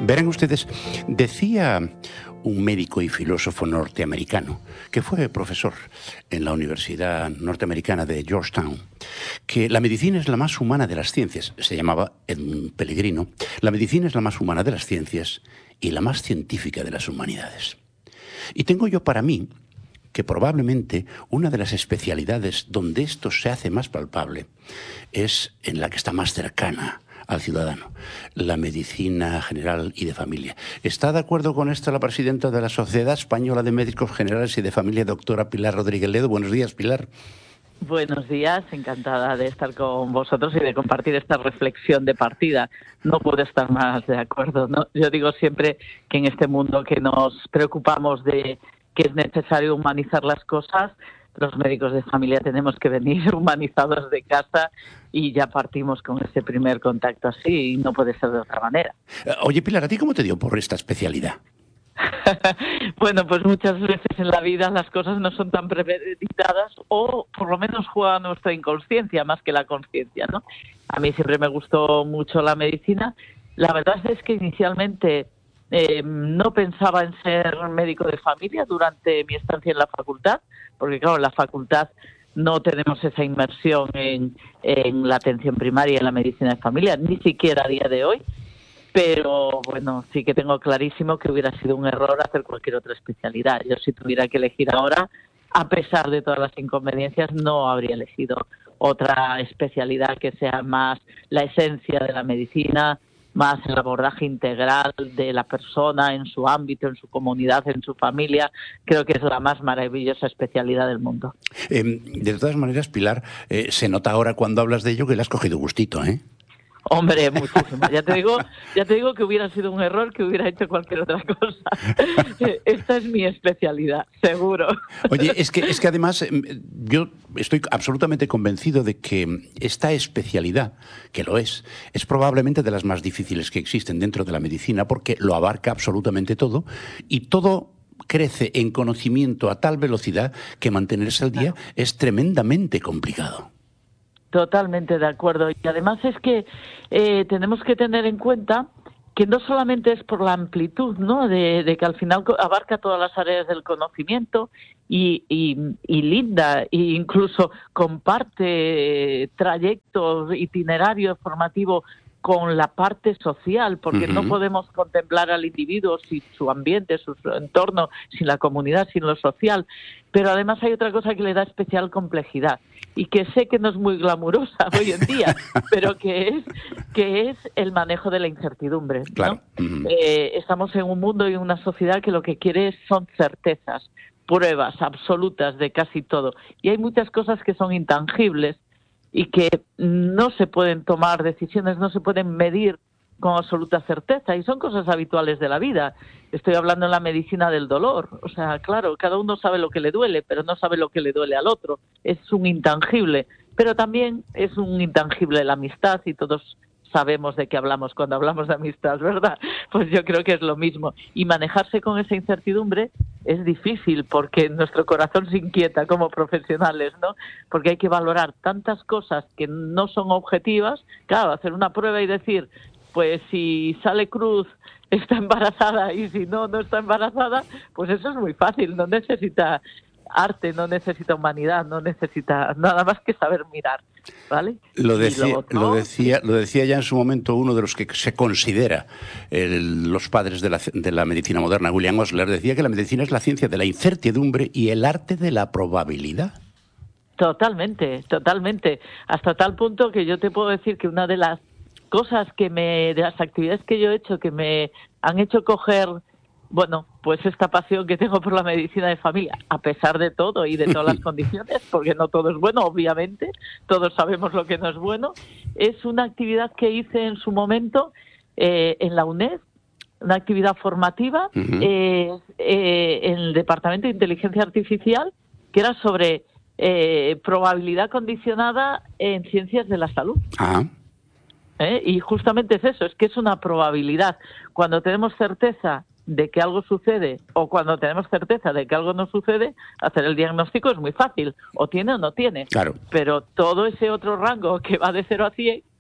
Verán ustedes, decía un médico y filósofo norteamericano, que fue profesor en la Universidad Norteamericana de Georgetown, que la medicina es la más humana de las ciencias. Se llamaba Edmund Pellegrino. La medicina es la más humana de las ciencias y la más científica de las humanidades. Y tengo yo para mí que probablemente una de las especialidades donde esto se hace más palpable es en la que está más cercana al ciudadano, la medicina general y de familia. ¿Está de acuerdo con esto la presidenta de la Sociedad Española de Médicos Generales y de Familia, doctora Pilar Rodríguez Ledo? Buenos días, Pilar. Buenos días, encantada de estar con vosotros y de compartir esta reflexión de partida. No puedo estar más de acuerdo, ¿no? Yo digo siempre que en este mundo que nos preocupamos de que es necesario humanizar las cosas, los médicos de familia tenemos que venir humanizados de casa y ya partimos con ese primer contacto así y no puede ser de otra manera. Oye, Pilar, ¿a ti cómo te dio por esta especialidad? Bueno, pues muchas veces en la vida las cosas no son tan premeditadas o por lo menos juega nuestra inconsciencia más que la conciencia, ¿no? A mí siempre me gustó mucho la medicina. La verdad es que inicialmente no pensaba en ser médico de familia durante mi estancia en la facultad, porque claro, en la facultad no tenemos esa inmersión en la atención primaria y en la medicina de familia, ni siquiera a día de hoy. Pero bueno, sí que tengo clarísimo que hubiera sido un error hacer cualquier otra especialidad. Yo si tuviera que elegir ahora, a pesar de todas las inconveniencias, no habría elegido otra especialidad que sea más la esencia de la medicina, más el abordaje integral de la persona en su ámbito, en su comunidad, en su familia. Creo que es la más maravillosa especialidad del mundo. De todas maneras, Pilar, se nota ahora cuando hablas de ello que le has cogido gustito, ¿eh? Hombre, muchísimo. Ya te digo que hubiera sido un error que hubiera hecho cualquier otra cosa. Esta es mi especialidad, seguro. Oye, es que además yo estoy absolutamente convencido de que esta especialidad, que lo es probablemente de las más difíciles que existen dentro de la medicina porque lo abarca absolutamente todo y todo crece en conocimiento a tal velocidad que mantenerse al día es tremendamente complicado. Totalmente de acuerdo. Y además es que tenemos que tener en cuenta que no solamente es por la amplitud, ¿no? De que al final abarca todas las áreas del conocimiento y linda, e incluso comparte trayectos, itinerarios formativos con la parte social, porque no podemos contemplar al individuo sin su ambiente, su entorno, sin la comunidad, sin lo social. Pero además hay otra cosa que le da especial complejidad y que sé que no es muy glamurosa hoy en día, pero que es el manejo de la incertidumbre, ¿no? Claro. Estamos en un mundo y una sociedad que lo que quiere son certezas, pruebas absolutas de casi todo. Y hay muchas cosas que son intangibles y que no se pueden tomar decisiones, no se pueden medir con absoluta certeza, y son cosas habituales de la vida. Estoy hablando en la medicina del dolor. O sea, claro, cada uno sabe lo que le duele, pero no sabe lo que le duele al otro. Es un intangible, pero también es un intangible la amistad, y todos sabemos de qué hablamos cuando hablamos de amistad, ¿verdad? Pues yo creo que es lo mismo. Y manejarse con esa incertidumbre es difícil porque nuestro corazón se inquieta como profesionales, ¿no? Porque hay que valorar tantas cosas que no son objetivas. Claro, hacer una prueba y decir, pues si sale cruz está embarazada y si no, no está embarazada, pues eso es muy fácil, no necesita arte, no necesita humanidad, no necesita nada más que saber mirar, ¿vale? Lo decía ya en su momento uno de los que se considera los padres de la medicina moderna, William Osler, decía que la medicina es la ciencia de la incertidumbre y el arte de la probabilidad. Totalmente, totalmente. Hasta tal punto que yo te puedo decir que una de las cosas de las actividades que yo he hecho que me han hecho coger, bueno, pues esta pasión que tengo por la medicina de familia, a pesar de todo y de todas las condiciones, porque no todo es bueno, obviamente, todos sabemos lo que no es bueno, es una actividad que hice en su momento en la UNED, una actividad formativa en el Departamento de Inteligencia Artificial, que era sobre probabilidad condicionada en ciencias de la salud. Y justamente es eso, es que es una probabilidad. Cuando tenemos certeza de que algo sucede o cuando tenemos certeza de que algo no sucede, hacer el diagnóstico es muy fácil, o tiene o no tiene. Claro. Pero todo ese otro rango que va de 0 a 100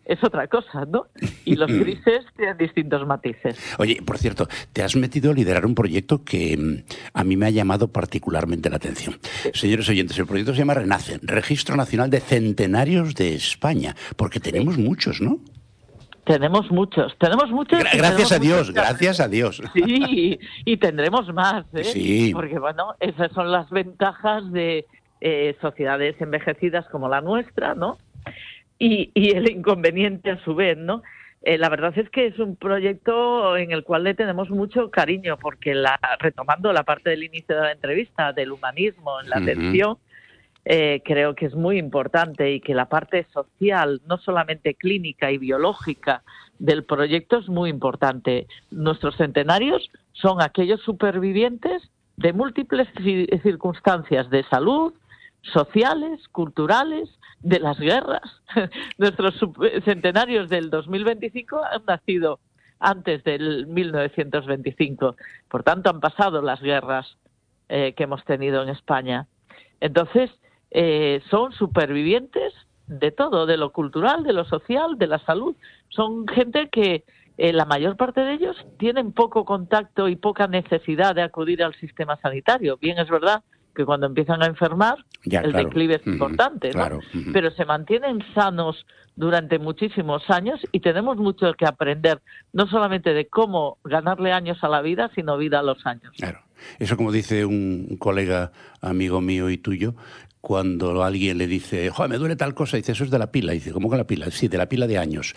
es otra cosa, ¿no? Y los grises tienen distintos matices. Oye, por cierto, te has metido a liderar un proyecto que a mí me ha llamado particularmente la atención. Sí. Señores oyentes, el proyecto se llama RENACE, Registro Nacional de Centenarios de España, porque tenemos muchos, ¿no? Tenemos muchos. Gracias a Dios, gracias a Dios. Sí, y tendremos más, ¿eh? Sí. Porque, bueno, esas son las ventajas de sociedades envejecidas como la nuestra, ¿no? Y el inconveniente a su vez, ¿no? La verdad es que es un proyecto en el cual le tenemos mucho cariño, porque retomando la parte del inicio de la entrevista, del humanismo en la atención, creo que es muy importante y que la parte social, no solamente clínica y biológica del proyecto es muy importante. Nuestros centenarios son aquellos supervivientes de múltiples circunstancias de salud, sociales, culturales, de las guerras. Nuestros centenarios del 2025 han nacido antes del 1925. Por tanto, han pasado las guerras que hemos tenido en España. Entonces, son supervivientes de todo, de lo cultural, de lo social, de la salud. Son gente que la mayor parte de ellos tienen poco contacto y poca necesidad de acudir al sistema sanitario. Bien, es verdad que cuando empiezan a enfermar, declive es importante, ¿no? Claro. Pero se mantienen sanos durante muchísimos años y tenemos mucho que aprender, no solamente de cómo ganarle años a la vida, sino vida a los años. Claro. Eso, como dice un colega amigo mío y tuyo, cuando alguien le dice, joder, me duele tal cosa, dice, eso es de la pila. Dice, ¿cómo que la pila? Sí, de la pila de años.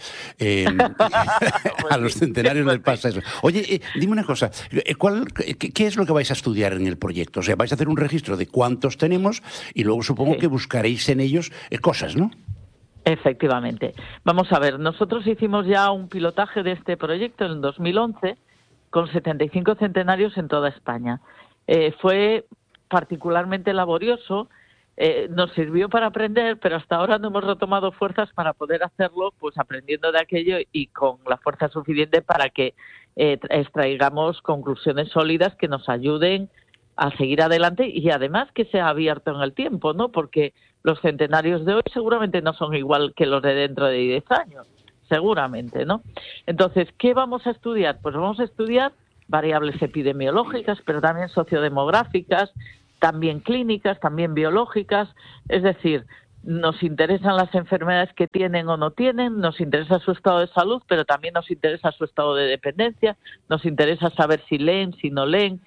A los centenarios les pasa eso. Oye, dime una cosa, ¿qué es lo que vais a estudiar en el proyecto? O sea, vais a hacer un registro de cuántos tenemos y luego supongo que buscaréis en ellos cosas, ¿no? Efectivamente. Vamos a ver, nosotros hicimos ya un pilotaje de este proyecto en el 2011 con 75 centenarios en toda España. Fue particularmente laborioso. Nos sirvió para aprender, pero hasta ahora no hemos retomado fuerzas para poder hacerlo, pues aprendiendo de aquello y con la fuerza suficiente para que extraigamos conclusiones sólidas que nos ayuden a seguir adelante y además que sea abierto en el tiempo, ¿no? Porque los centenarios de hoy seguramente no son igual que los de dentro de 10 años, seguramente, ¿no? Entonces, ¿qué vamos a estudiar? Pues vamos a estudiar variables epidemiológicas, pero también sociodemográficas, también clínicas, también biológicas, es decir, nos interesan las enfermedades que tienen o no tienen, nos interesa su estado de salud, pero también nos interesa su estado de dependencia, nos interesa saber si leen, si no leen,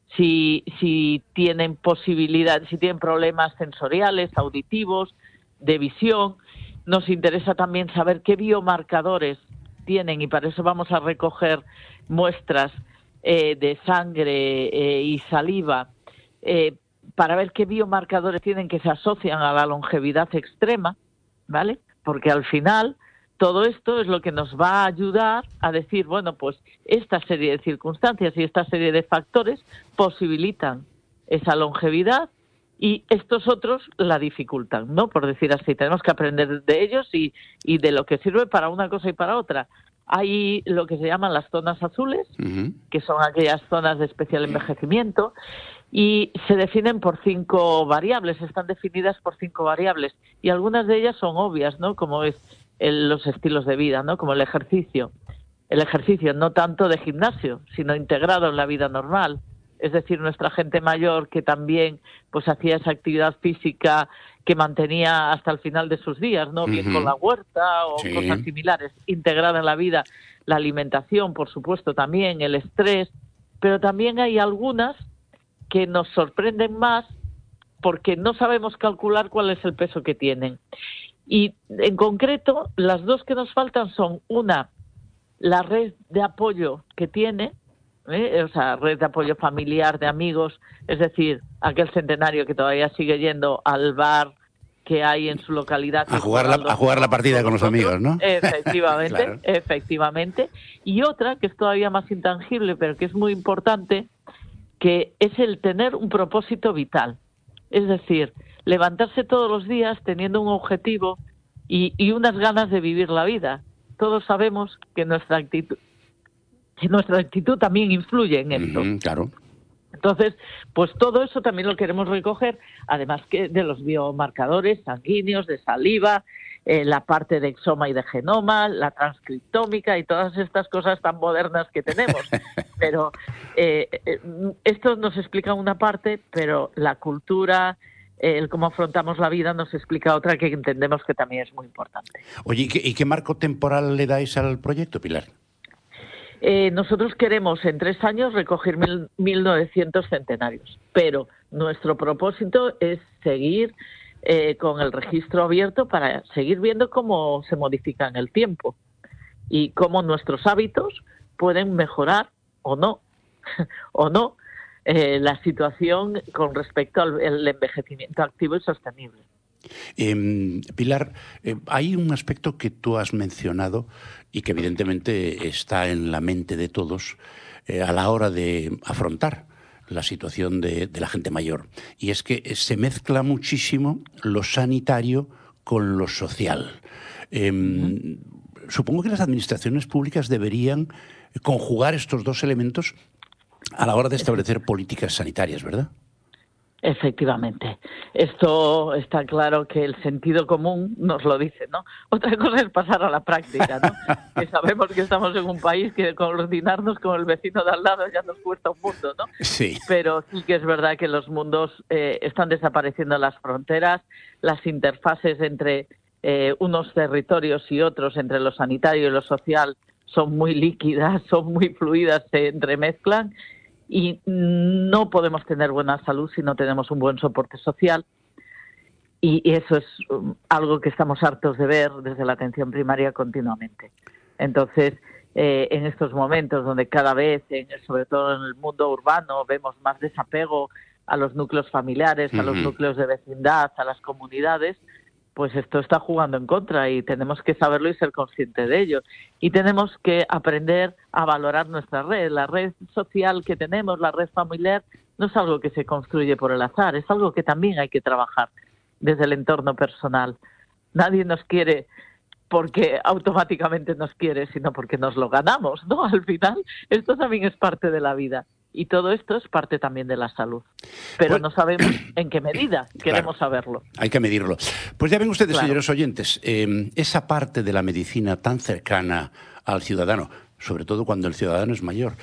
si tienen si tienen problemas sensoriales, auditivos, de visión. Nos interesa también saber qué biomarcadores tienen y para eso vamos a recoger muestras de sangre y saliva para ver qué biomarcadores tienen que se asocian a la longevidad extrema, ¿vale? Porque al final todo esto es lo que nos va a ayudar a decir, bueno, pues esta serie de circunstancias y esta serie de factores posibilitan esa longevidad y estos otros la dificultan, ¿no? Por decir así, tenemos que aprender de ellos y de lo que sirve para una cosa y para otra. Hay lo que se llaman las zonas azules, que son aquellas zonas de especial envejecimiento, y se definen por 5 variables, están definidas por 5 variables, y algunas de ellas son obvias, ¿no? Como es los estilos de vida, ¿no? Como el ejercicio no tanto de gimnasio, sino integrado en la vida normal. Es decir, nuestra gente mayor que también pues hacía esa actividad física que mantenía hasta el final de sus días, ¿no? Bien con la huerta o cosas similares, integrada en la vida, la alimentación, por supuesto, también el estrés, pero también hay algunas que nos sorprenden más porque no sabemos calcular cuál es el peso que tienen. Y en concreto, las dos que nos faltan son una, la red de apoyo que tiene, o sea, red de apoyo familiar, de amigos, es decir, aquel centenario que todavía sigue yendo al bar que hay en su localidad. A jugar la partida con los amigos, ¿no? Efectivamente, claro. Efectivamente. Y otra, que es todavía más intangible, pero que es muy importante, que es el tener un propósito vital. Es decir, levantarse todos los días teniendo un objetivo y unas ganas de vivir la vida. Todos sabemos que nuestra actitud también influye en esto. Claro. Entonces, pues todo eso también lo queremos recoger, además que de los biomarcadores sanguíneos, de saliva la parte de exoma y de genoma, la transcriptómica y todas estas cosas tan modernas que tenemos. Pero esto nos explica una parte, pero la cultura, el cómo afrontamos la vida nos explica otra que entendemos que también es muy importante. Oye, ¿y qué marco temporal le dais al proyecto, Pilar? Nosotros queremos en 3 años recoger 1900 centenarios, pero nuestro propósito es seguir con el registro abierto para seguir viendo cómo se modifica en el tiempo y cómo nuestros hábitos pueden mejorar o no la situación con respecto al envejecimiento activo y sostenible. Pilar, hay un aspecto que tú has mencionado y que evidentemente está en la mente de todos a la hora de afrontar la situación de la gente mayor. Y es que se mezcla muchísimo lo sanitario con lo social. Supongo que las administraciones públicas deberían conjugar estos dos elementos a la hora de establecer políticas sanitarias, ¿verdad? Efectivamente. Esto está claro que el sentido común nos lo dice, ¿no? Otra cosa es pasar a la práctica, ¿no? Que sabemos que estamos en un país que coordinarnos con el vecino de al lado ya nos cuesta un mundo, ¿no? Sí. Pero sí que es verdad que los mundos están desapareciendo las fronteras, las interfaces entre unos territorios y otros, entre lo sanitario y lo social, son muy líquidas, son muy fluidas, se entremezclan. Y no podemos tener buena salud si no tenemos un buen soporte social. Y eso es algo que estamos hartos de ver desde la atención primaria continuamente. Entonces, en estos momentos donde cada vez, sobre todo en el mundo urbano, vemos más desapego a los núcleos familiares, a los núcleos de vecindad, a las comunidades, pues esto está jugando en contra y tenemos que saberlo y ser conscientes de ello. Y tenemos que aprender a valorar nuestra red. La red social que tenemos, la red familiar, no es algo que se construye por el azar, es algo que también hay que trabajar desde el entorno personal. Nadie nos quiere porque automáticamente nos quiere, sino porque nos lo ganamos, ¿no? Al final, esto también es parte de la vida. Y todo esto es parte también de la salud. Pero no sabemos en qué medida queremos saberlo. Hay que medirlo. Pues ya ven ustedes, señores oyentes, esa parte de la medicina tan cercana al ciudadano, sobre todo cuando el ciudadano es mayor,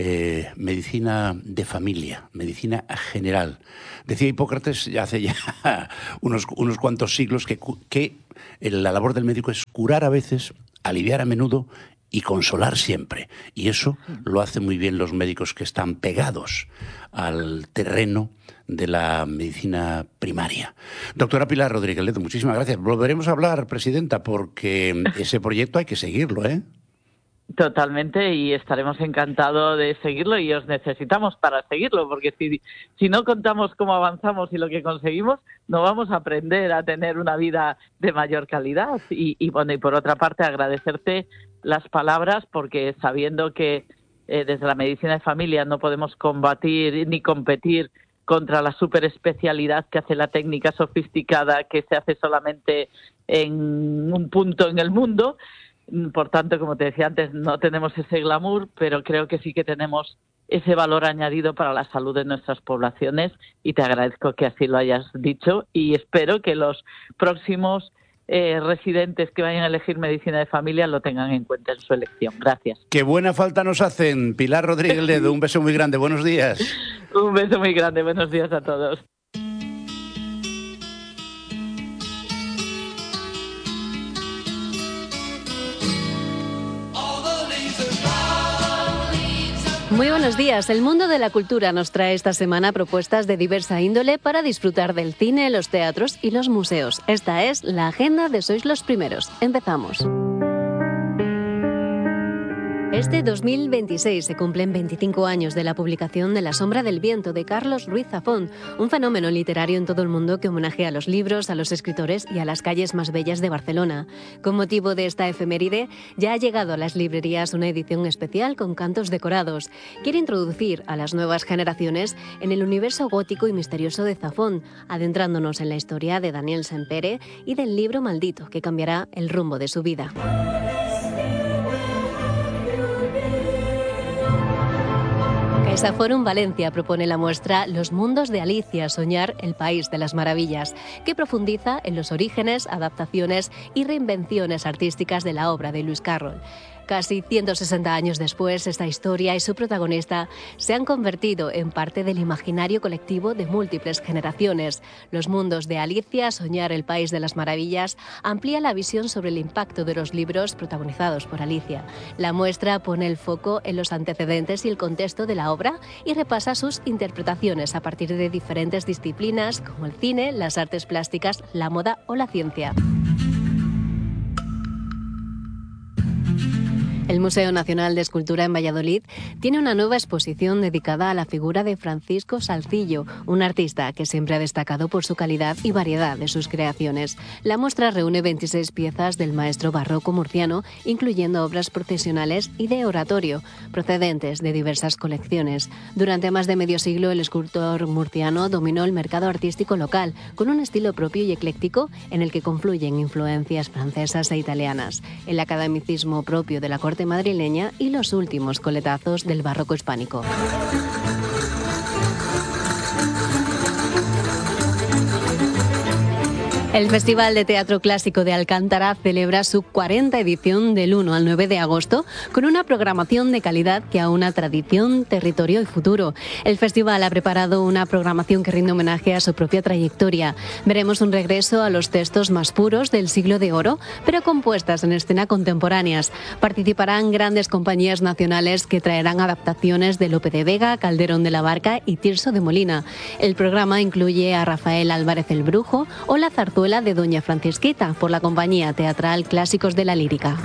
medicina de familia, medicina general. Decía Hipócrates hace ya unos cuantos siglos que la labor del médico es curar a veces, aliviar a menudo y consolar siempre. Y eso lo hacen muy bien los médicos que están pegados al terreno de la medicina primaria. Doctora Pilar Rodríguez Ledo, muchísimas gracias. Volveremos a hablar, presidenta, porque ese proyecto hay que seguirlo, ¿eh? Totalmente, y estaremos encantados de seguirlo y os necesitamos para seguirlo, porque si no contamos cómo avanzamos y lo que conseguimos, no vamos a aprender a tener una vida de mayor calidad. Y bueno, y por otra parte agradecerte las palabras, porque sabiendo que desde la medicina de familia no podemos combatir ni competir contra la superespecialidad que hace la técnica sofisticada que se hace solamente en un punto en el mundo. Por tanto, como te decía antes, no tenemos ese glamour, pero creo que sí que tenemos ese valor añadido para la salud de nuestras poblaciones y te agradezco que así lo hayas dicho y espero que los próximos residentes que vayan a elegir medicina de familia lo tengan en cuenta en su elección. Gracias. Qué buena falta nos hacen. Pilar Rodríguez Ledo, un beso muy grande. Buenos días. Un beso muy grande. Buenos días a todos. Muy buenos días. El mundo de la cultura nos trae esta semana propuestas de diversa índole para disfrutar del cine, los teatros y los museos. Esta es la agenda de Sois los Primeros. Empezamos. Este 2026 se cumplen 25 años de la publicación de La sombra del viento de Carlos Ruiz Zafón, un fenómeno literario en todo el mundo que homenajea a los libros, a los escritores y a las calles más bellas de Barcelona. Con motivo de esta efeméride, ya ha llegado a las librerías una edición especial con cantos decorados. Quiere introducir a las nuevas generaciones en el universo gótico y misterioso de Zafón, adentrándonos en la historia de Daniel Sempere y del libro maldito que cambiará el rumbo de su vida. CaixaForum Valencia propone la muestra Los mundos de Alicia, soñar el país de las maravillas, que profundiza en los orígenes, adaptaciones y reinvenciones artísticas de la obra de Lewis Carroll. Casi 160 años después, esta historia y su protagonista se han convertido en parte del imaginario colectivo de múltiples generaciones. Los mundos de Alicia, soñar el país de las maravillas, amplía la visión sobre el impacto de los libros protagonizados por Alicia. La muestra pone el foco en los antecedentes y el contexto de la obra y repasa sus interpretaciones a partir de diferentes disciplinas como el cine, las artes plásticas, la moda o la ciencia. El Museo Nacional de Escultura en Valladolid tiene una nueva exposición dedicada a la figura de Francisco Salcillo, un artista que siempre ha destacado por su calidad y variedad de sus creaciones. La muestra reúne 26 piezas del maestro barroco murciano, incluyendo obras procesionales y de oratorio, procedentes de diversas colecciones. Durante más de medio siglo, el escultor murciano dominó el mercado artístico local, con un estilo propio y ecléctico en el que confluyen influencias francesas e italianas, el academicismo propio de la corte madrileña y los últimos coletazos del barroco hispánico. El Festival de Teatro Clásico de Alcántara celebra su 40ª edición del 1 al 9 de agosto con una programación de calidad que aúna tradición, territorio y futuro. El festival ha preparado una programación que rinde homenaje a su propia trayectoria. Veremos un regreso a los textos más puros del siglo de oro, pero compuestas en escena contemporáneas. Participarán grandes compañías nacionales que traerán adaptaciones de Lope de Vega, Calderón de la Barca y Tirso de Molina. El programa incluye a Rafael Álvarez el Brujo o la zarzuela de Doña Francisquita por la compañía teatral Clásicos de la Lírica.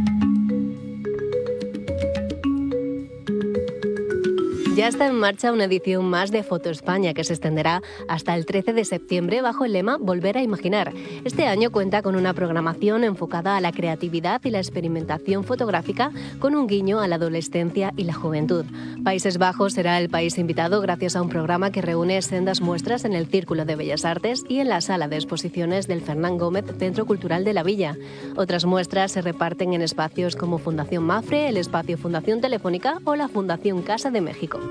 Ya está en marcha una edición más de Foto España que se extenderá hasta el 13 de septiembre bajo el lema Volver a Imaginar. Este año cuenta con una programación enfocada a la creatividad y la experimentación fotográfica con un guiño a la adolescencia y la juventud. Países Bajos será el país invitado gracias a un programa que reúne sendas muestras en el Círculo de Bellas Artes y en la Sala de Exposiciones del Fernán Gómez Centro Cultural de la Villa. Otras muestras se reparten en espacios como Fundación Mafre, el espacio Fundación Telefónica o la Fundación Casa de México.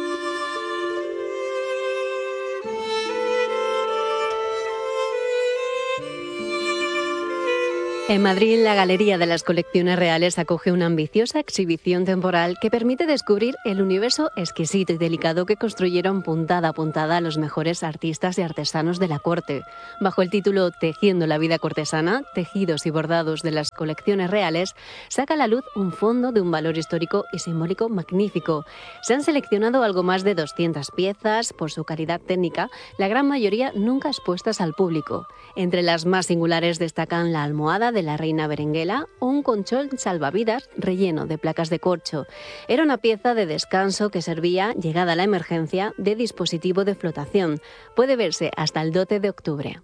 En Madrid, la Galería de las Colecciones Reales acoge una ambiciosa exhibición temporal que permite descubrir el universo exquisito y delicado que construyeron puntada a puntada los mejores artistas y artesanos de la corte. Bajo el título Tejiendo la vida cortesana, tejidos y bordados de las colecciones reales, saca a la luz un fondo de un valor histórico y simbólico magnífico. Se han seleccionado algo más de 200 piezas por su calidad técnica, la gran mayoría nunca expuestas al público. Entre las más singulares destacan la almohada de la reina Berenguela o un colchón salvavidas relleno de placas de corcho. Era una pieza de descanso que servía, llegada la emergencia, de dispositivo de flotación. Puede verse hasta el 12 de octubre.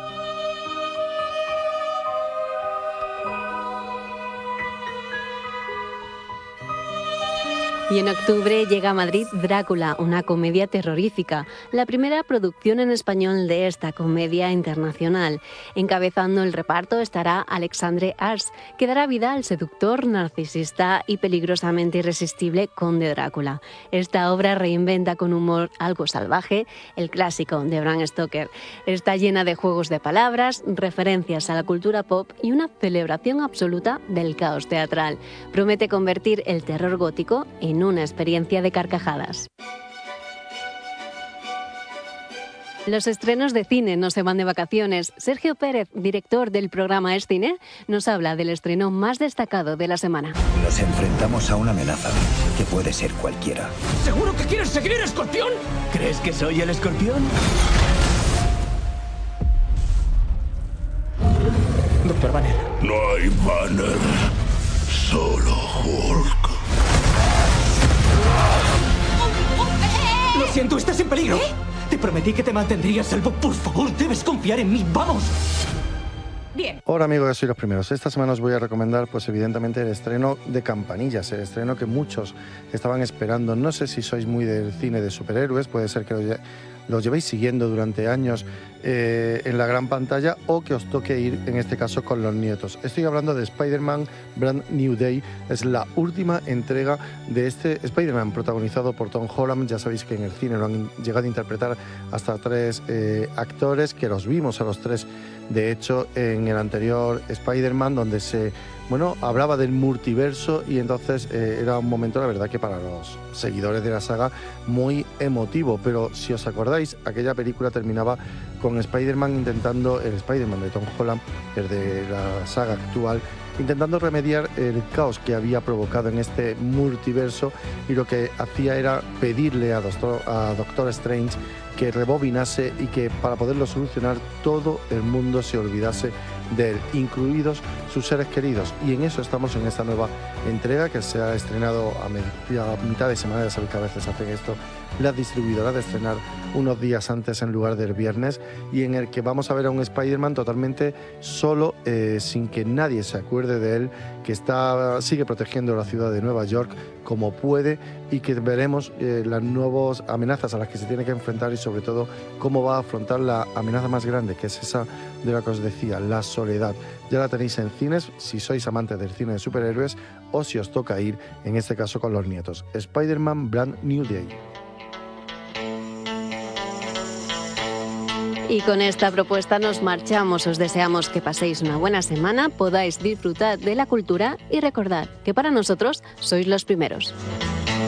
Y en octubre llega a Madrid Drácula, una comedia terrorífica, la primera producción en español de esta comedia internacional. Encabezando el reparto estará Alexandre Ars, que dará vida al seductor, narcisista y peligrosamente irresistible conde Drácula. Esta obra reinventa con humor algo salvaje el clásico de Bram Stoker. Está llena de juegos de palabras, referencias a la cultura pop y una celebración absoluta del caos teatral. Promete convertir el terror gótico en una experiencia de carcajadas. Los estrenos de cine no se van de vacaciones. Sergio Pérez, director del programa Es Cine, nos habla del estreno más destacado de la semana. Nos enfrentamos a una amenaza que puede ser cualquiera. ¿Seguro que quieres seguir el escorpión? ¿Crees que soy el escorpión? Doctor Banner. No hay Banner, solo Hulk. Lo siento, estás en peligro. Te prometí que te mantendría a salvo. Por favor, debes confiar en mí. ¡Vamos! Bien. Hola amigos, yo soy los primeros. Esta semana os voy a recomendar, pues evidentemente, el estreno de Campanillas, el estreno que muchos estaban esperando. No sé si sois muy del cine de superhéroes, puede ser que los llevéis siguiendo durante años en la gran pantalla, o que os toque ir, en este caso, con los nietos. Estoy hablando de Spider-Man Brand New Day. Es la última entrega de este Spider-Man protagonizado por Tom Holland. Ya sabéis que en el cine lo han llegado a interpretar hasta 3 actores, que los vimos a los 3, de hecho, en el anterior Spider-Man, donde se hablaba del multiverso, y entonces era un momento, la verdad, que para los seguidores de la saga muy emotivo. Pero si os acordáis, aquella película terminaba con Spider-Man intentando, el Spider-Man de Tom Holland, el de la saga actual, intentando remediar el caos que había provocado en este multiverso, y lo que hacía era pedirle a Doctor Strange que rebobinase y que, para poderlo solucionar, todo el mundo se olvidase de él, incluidos sus seres queridos. Y en eso estamos en esta nueva entrega, que se ha estrenado a mitad de semana. Ya sabéis que a veces hacen esto las distribuidoras, de estrenar unos días antes en lugar del viernes, y en el que vamos a ver a un Spider-Man totalmente solo, sin que nadie se acuerde de él, que sigue protegiendo la ciudad de Nueva York como puede, y que veremos las nuevas amenazas a las que se tiene que enfrentar, y sobre todo cómo va a afrontar la amenaza más grande, que es esa de la que os decía, la soledad. Ya la tenéis en cines si sois amantes del cine de superhéroes, o si os toca ir, en este caso, con los nietos. Spider-Man Brand New Day. Y con esta propuesta nos marchamos. Os deseamos que paséis una buena semana, podáis disfrutar de la cultura, y recordad que para nosotros sois los primeros.